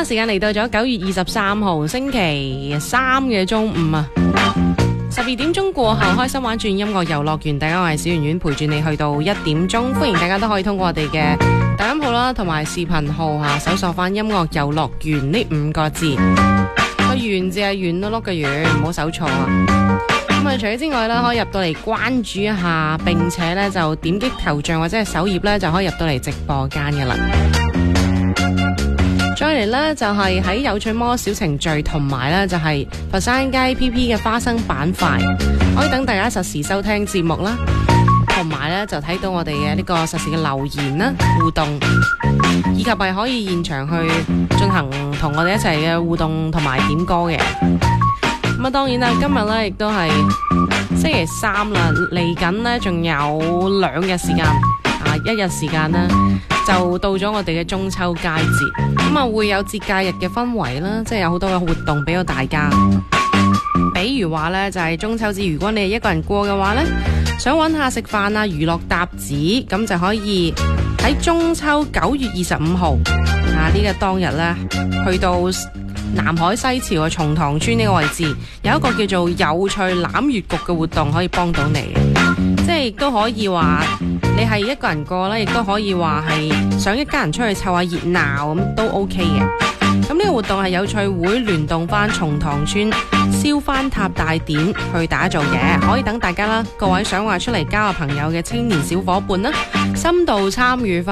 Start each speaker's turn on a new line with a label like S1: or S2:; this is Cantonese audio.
S1: 時間嚟到咗9月23號星期3嘅中午啊，12點鐘過後開心玩轉音樂遊樂園，大家我係小圓圓陪住你去到1點鐘，歡迎大家都可以通過我哋嘅抖音號啦，同埋視頻號搜索翻音樂遊樂園呢5個字，個圓字係圓碌碌嘅圓，唔好搜錯啊！咁啊，除咗之外咧，可以入到嚟關注一下，並且咧就點擊頭像或者係首頁咧就可以入到嚟直播間嘅啦。再嚟呢，就係喺有趣魔小程序同埋呢，就係佛山街 PP 嘅花生板塊，可以等大家實時收聽節目啦，同埋呢，就睇到我哋嘅呢個實時嘅留言啦、互動，以及係可以現場去進行同我哋一齊嘅互動同埋點歌嘅。咁啊，當然啦，今日呢亦都係星期3啦，嚟緊呢仲有2日時間，1日時間啦。就到咗我哋嘅中秋佳節，咁啊會有節假日嘅氛圍啦，即係有好多嘅活動俾到大家。比如話呢，就係中秋節，如果你係一個人過嘅話呢，想揾下食飯啊、娛樂搭子，咁就可以喺中秋9月25號呢個當日呢，去到南海西樵嘅松塘村呢個位置，有一個叫做有趣攬月局嘅活動，可以幫到你，即係亦都可以話你係一個人過啦，亦都可以話係想一家人出去湊下熱鬧咁都 OK 嘅。咁呢個活動係有趣會聯動翻松塘村燒番塔大典去打造嘅，可以等大家啦，各位想話出嚟交下朋友嘅青年小伙伴啦，深度參與翻。